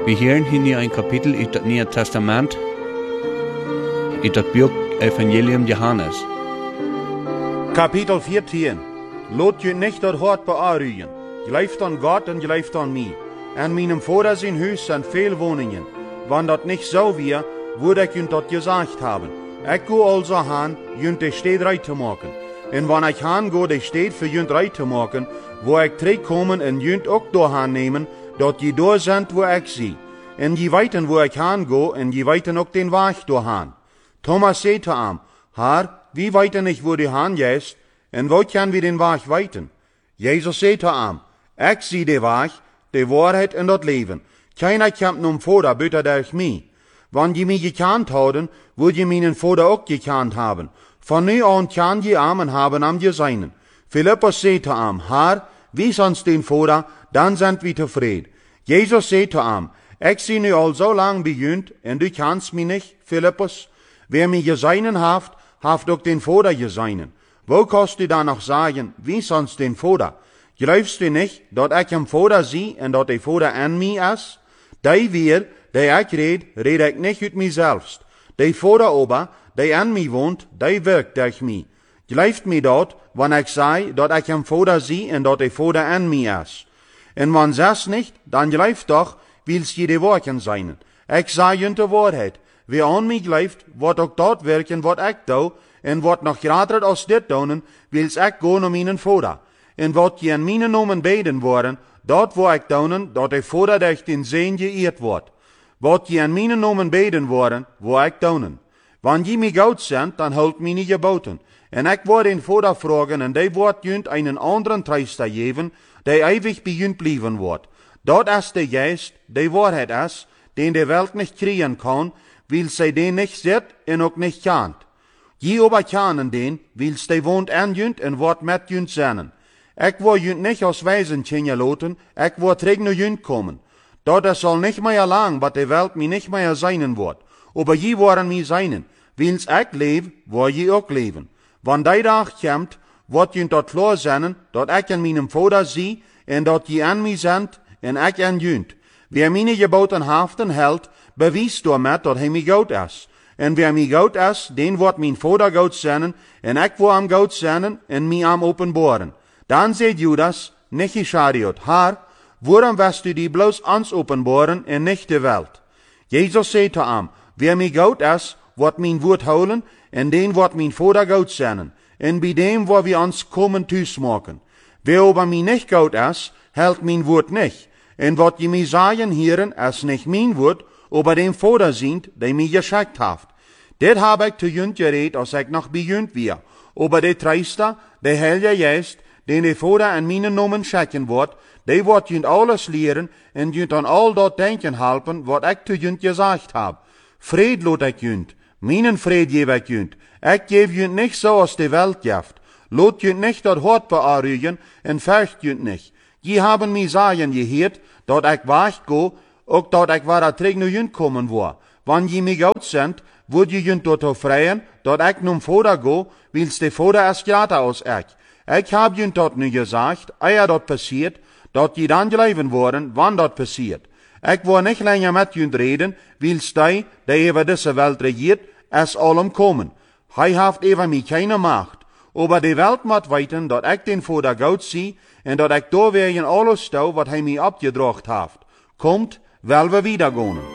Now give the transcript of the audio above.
Wir hören hier ein Kapitel in das Neue Testament, in das Buch Evangelium Johannes. Kapitel 14. Lot je nicht dat hart bearruien. Gelooft an Gott en gelooft an mij. En meinem Vater zijn huis zijn veel woningen. Wann dat nicht so wäre, würde ich dat gesagt haben. Ich go also han, jünt de Stadt reit zu machen. En wann ich han go, de Stadt für jünt reit zu machen, wo ich terugkommen en jünt auch doorhan nemen, dat je door sind, wo ich sie. En je weiten, wo ich han go, en je weiten auch den Weg doorhan. Thomas zei zu ihm, Herr, wie weiten ich, wo die han jest, en wo kann wir den Weg weiten? Jesus zei zu ihm, ich zie de Weg, de Wahrheit en dat Leben. Keiner kommt nun Vater, bitte durch mich. Wann je mich gekannt haben, würd je meinen Vater auch gekannt haben. Von nu an kann je Amen haben am je seinen. Philippus zei zu ihm, Herr, wie sonst den Vater, dann sind wir zufrieden. Jesus zei zu ihm, ich sie nu al so lang bejünt, en du kannst mich nicht, Philippus. Wer mich geseinen haft auch den Vater geseinen. Wo kannst du da noch sagen, wie sonst den Vater? Glaubst du nicht, dat ich am Vater sie en dat der Vater an mir is? Die wir, der ich red ich nicht uit mich selbst. Der Vater aber, der an mir wohnt, der wirkt durch mich. Glaubt mir dort, wann ich sei, dat ich am Vater sie en dat der Vater an mir is. En wann das nicht, dann glaubt doch, wils je de Worken sein. Ich sei jünt de Wahrheit. Wer an mich glaubt, wird auch dort wirken, wat ich do, en wat noch grader als dit doen, wils ich go naar mijn Vater. En wat je in mijn nomen beden worden, dort wo ich doen, dat der Vater durch den Seen geehrt wordt. Wat je in mijn nomen beden worden, wo ich doen. Wann je mich gut sind, dann holt mich nicht geboten. En ich word den Vater fragen, en die wordt jünt einen anderen Tröster geben, der ewig bei jünt blieben wird. Dort ist der Geist, die Wahrheit ist, den die Welt nicht kriegen kann, weil sie den nicht sieht und auch nicht kennt. Je aber kennen den, weil sie wohnt an jünt und wird mit jünt sein. Ich will jünt nicht aus Weisen loten, ich will träg nur jünt kommen. Dort es soll nicht mehr lang, was die Welt mir nicht mehr seinen wird. Aber je wollen mir seinen, weil's ich lebe, wo je auch leben. Wann die Tag kommt, wird jünt dort klar sein, dat ich an meinem Vater sie, und dat je an mir sind, und ich an jünt. Wer meine Geboten haften hält, beweist damit, dat hij mij goed is. En wer mij goed is, den wordt mijn Vader goed zijn, en ik wil am goed zijn, en mij am openbaren. Dan zei Judas, nicht Ischariot, Herr, waarom wirst du die bloß ans openbaren, en nicht de Welt? Jesus zei zu ihm, wer mij goed is, wordt mijn woord houden, en den wordt mijn Vader goed zijn, en bij dem wo wir ons komen thuis maken. Wer aber mij nicht goed is, hält mijn woord nicht. En wat je mij sagen hieren, is nicht mijn woord, aber dem Vater sind, der mich geschickt hat. Det hab ich zu jünt geredet, als ich noch bejünt wir. Aber der Tröster, der Heilige Geist, den der Vater an meinen Namen schicken wird, der wird jünt alles lehren und jünt an all dort denken helfen, was ich zu jünt gesagt hab. Fried lot ich jünt, meinen Fried gebe ich jünt. Ich gebe jünt nicht so, als die Welt gibt. Lot jünt nicht dat Hort bearrugen und fürcht jünt nicht. Die haben mir sagen gehört, dat ich wach go, auch dat ich war träg nu jünt kommen war. Wann je mich gut sind, würd je jünt dort freien, dat ich nun Vater go, wils de Vater ist grater als ich. Ich hab jünt dort nu gesagt, eher dort passiert, dat je dann geleben worden, wann dort passiert. Ich war nicht länger mit jünt reden, wils die, der über diese Welt regiert, es allem kommen. Hij haft über mich keine Macht. Aber die Welt moet weten, dat ich den Vater gut zie, en dat ich da wegen alles stau, wat hij mij abgedracht haft. Kommt, weil wir wieder gehen.